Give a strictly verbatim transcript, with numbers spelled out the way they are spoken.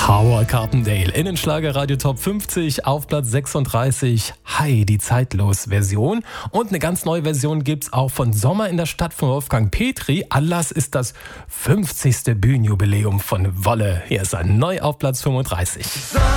Howard Carpendale, Innenschlager Radio Top fünfzig auf Platz sechsunddreißig. Hi, die Zeitlos-Version. Und eine ganz neue Version gibt's auch von Sommer in der Stadt von Wolfgang Petri. Anlass ist das fünfzigste Bühnenjubiläum von Wolle. Hier ist er neu auf Platz fünfunddreißig.